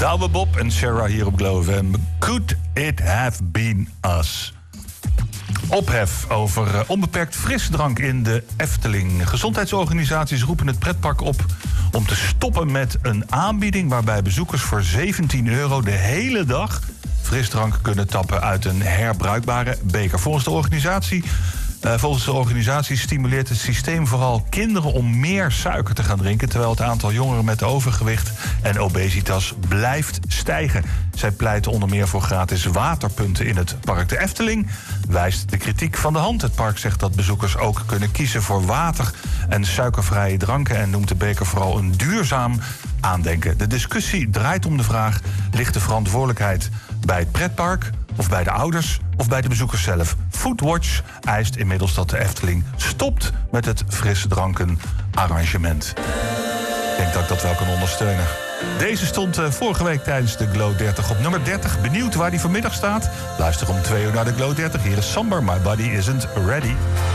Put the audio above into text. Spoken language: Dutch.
Douwe Bob en Sarah hier op Glow FM. Could it have been us? Ophef over onbeperkt frisdrank in de Efteling. Gezondheidsorganisaties roepen het pretpark op om te stoppen met een aanbieding waarbij bezoekers voor €17 de hele dag frisdrank kunnen tappen uit een herbruikbare beker. Volgens de organisatie stimuleert het systeem vooral kinderen om meer suiker te gaan drinken, terwijl het aantal jongeren met overgewicht en obesitas blijft stijgen. Zij pleiten onder meer voor gratis waterpunten in het park. De Efteling wijst de kritiek van de hand. Het park zegt dat bezoekers ook kunnen kiezen voor water en suikervrije dranken en noemt de beker vooral een duurzaam aandenken. De discussie draait om de vraag: ligt de verantwoordelijkheid bij het pretpark of bij de ouders of bij de bezoekers zelf? Foodwatch eist inmiddels dat de Efteling stopt met het frisdrankenarrangement. Ik denk dat ik dat wel kan ondersteunen. Deze stond vorige week tijdens de Glow 30 op nummer 30. Benieuwd waar die vanmiddag staat? Luister om 2 uur naar de Glow 30. Hier is Sambar, My Body Isn't Ready.